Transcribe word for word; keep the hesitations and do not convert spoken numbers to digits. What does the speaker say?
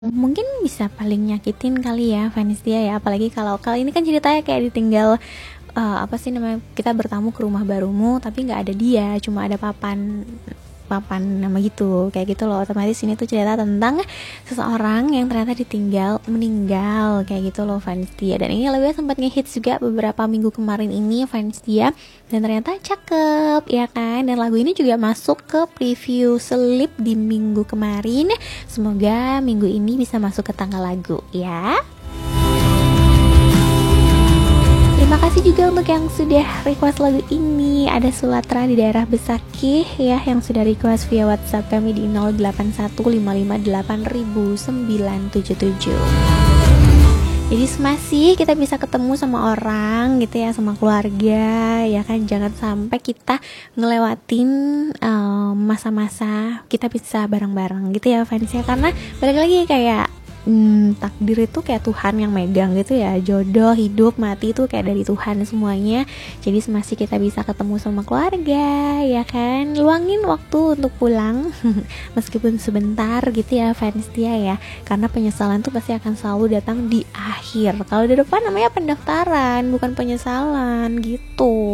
Mungkin bisa paling nyakitin kali ya fans dia ya, apalagi kalau kali ini kan ceritanya kayak ditinggal uh, apa sih namanya, kita bertamu ke rumah barumu tapi nggak ada dia, cuma ada papan papan nama gitu, kayak gitu loh. Otomatis ini tuh cerita tentang seseorang yang ternyata ditinggal meninggal kayak gitu loh fans dia. Dan ini lagunya sempat ngehits juga beberapa minggu kemarin ini fans dia, dan ternyata cakep ya kan. Dan lagu ini juga masuk ke preview Sleep di minggu kemarin. Semoga minggu ini bisa masuk ke tanggal lagu ya. Terima kasih juga untuk yang sudah request lagu ini. Ada Sulatra di daerah Besakih ya, yang sudah request via WhatsApp kami di nol delapan satu lima lima delapan sembilan tujuh tujuh. Jadi masih kita bisa ketemu sama orang gitu ya, sama keluarga ya kan. Jangan sampai kita ngelewatin um, masa-masa kita bisa bareng-bareng gitu ya fansnya. Karena balik lagi kayak Hmm, takdir itu kayak Tuhan yang megang gitu ya. Jodoh, hidup, mati itu kayak dari Tuhan semuanya. Jadi masih kita bisa ketemu sama keluarga ya kan. Luangin waktu untuk pulang meskipun sebentar gitu ya fans dia ya. Karena penyesalan tuh pasti akan selalu datang di akhir. Kalau di depan namanya pendaftaran, bukan penyesalan gitu.